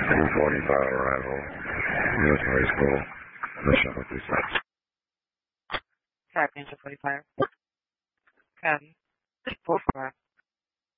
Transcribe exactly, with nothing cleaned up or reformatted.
ten forty-five arrival, military school, the shuttle descent. Sorry, Angel forty-five. Copy. four four.